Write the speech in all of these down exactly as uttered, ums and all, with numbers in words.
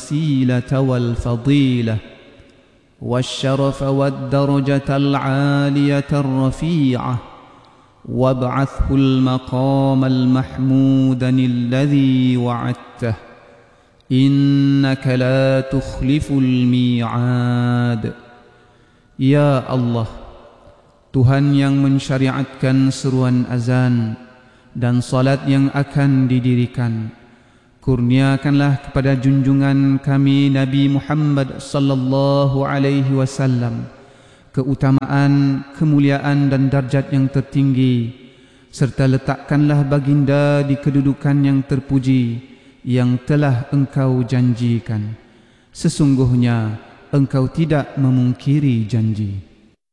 الوسيلة والفضيلة والشرف والدرجة العالية الرفيعة وابعثه المقام المحمود الذي وعدته إنك لا تخلف الميعاد. Ya Allah, Tuhan yang mensyariatkan seruan azan dan salat yang akan didirikan, kurniakanlah kepada junjungan kami Nabi Muhammad sallallahu alaihi wasallam keutamaan, kemuliaan dan darjat yang tertinggi, serta letakkanlah baginda di kedudukan yang terpuji yang telah engkau janjikan. Sesungguhnya engkau tidak memungkiri janji.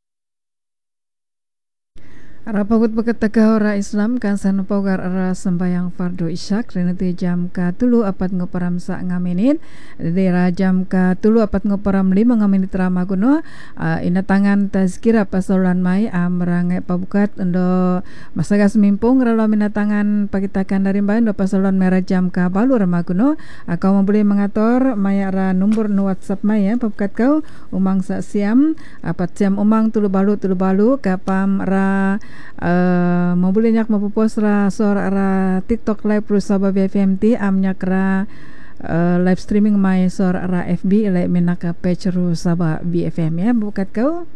Rapagut beketaka ora Islam kan sanupogar ara sembayang fardu isyak reneti jam ka tulu apat ngoparam sa ngamenit dera jam ka tulu apat ngoparam lima ngamenit ramaguno uh, ina tangan tazkira pasolan mai amrange pabukat endo masagas mimpung ralo minatangan pakitakan dari bayan do pasolan merah jam ka balu ramaguno uh, kau boleh mengator maya ra nombor no WhatsApp mai ya pabukat kau umang sa siam apat siam umang tulu balu tulu balu kapam ra Uh, mau boleh nyak mau post ra sor ra TikTok live plus sabab B F M T am nyak ra uh, live streaming mai sor ra F B le menaka page ru sabab B F M ya bukat kau.